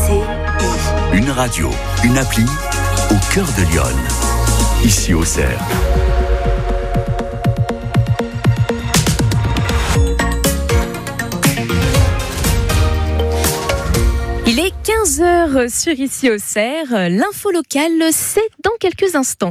Une radio, une appli au cœur de Lyon. Ici Auxerre. Il est 15h sur Ici Auxerre. L'info locale, c'est dans quelques instants.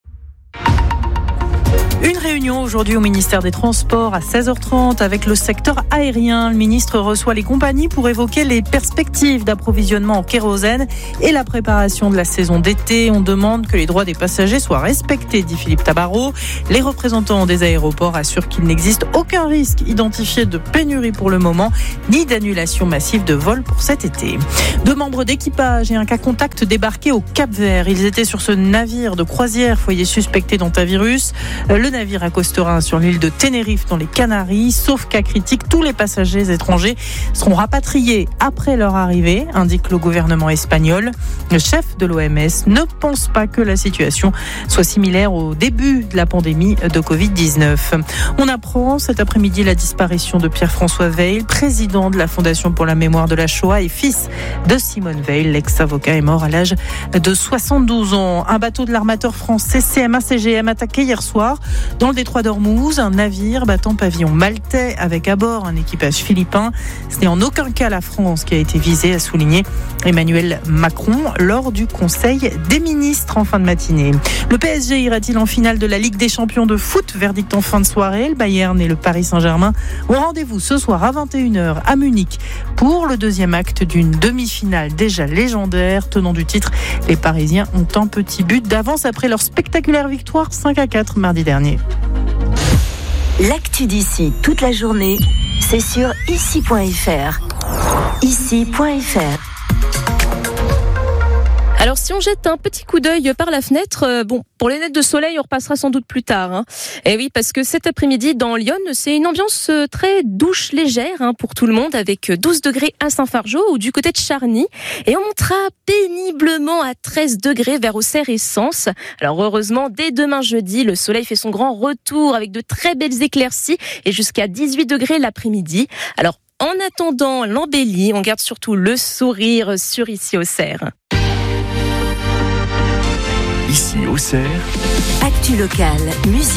Une réunion aujourd'hui au ministère des Transports à 16h30 avec le secteur aérien. Le ministre reçoit les compagnies pour évoquer les perspectives d'approvisionnement en kérosène et la préparation de la saison d'été. On demande que les droits des passagers soient respectés, dit Philippe Tabarot. Les représentants des aéroports assurent qu'il n'existe aucun risque identifié de pénurie pour le moment, ni d'annulation massive de vols pour cet été. 2 membres d'équipage et un cas contact débarqués au Cap-Vert. Ils étaient sur ce navire de croisière foyer suspecté d'hantavirus. Le navire accostera sur l'île de Tenerife dans les Canaries. Sauf cas critique, tous les passagers étrangers seront rapatriés après leur arrivée, indique le gouvernement espagnol. Le chef de l'OMS ne pense pas que la situation soit similaire au début de la pandémie de Covid-19. On apprend cet après-midi la disparition de Pierre-François Weil, président de la Fondation pour la mémoire de la Shoah et fils de Simone Weil. L'ex-avocat est mort à l'âge de 72 ans. Un bateau de l'armateur français CMA-CGM attaqué hier soir dans le détroit d'Ormuz, un navire battant pavillon maltais avec à bord un équipage philippin. Ce n'est en aucun cas la France qui a été visée, a souligné Emmanuel Macron lors du Conseil des ministres en fin de matinée. Le PSG ira-t-il en finale de la Ligue des champions de foot? Verdict en fin de soirée. Le Bayern et le Paris Saint-Germain ont rendez-vous ce soir à 21h à Munich pour le deuxième acte d'une demi-finale déjà légendaire. Tenant du titre, les Parisiens ont un petit but d'avance après leur spectaculaire victoire 5-4 mardi dernier. L'actu d'ici toute la journée, c'est sur ici.fr. Ici.fr. Alors si on jette un petit coup d'œil par la fenêtre, pour les lunettes de soleil, on repassera sans doute plus tard. Et oui, parce que cet après-midi dans Lyon, c'est une ambiance très douce, légère pour tout le monde, avec 12 degrés à Saint-Fargeau ou du côté de Charny. Et on montera péniblement à 13 degrés vers Auxerre et Sens. Alors heureusement, dès demain jeudi, le soleil fait son grand retour avec de très belles éclaircies et jusqu'à 18 degrés l'après-midi. Alors en attendant l'embellie, on garde surtout le sourire sur Ici Auxerre. Ici Auxerre. Actu locale, musique.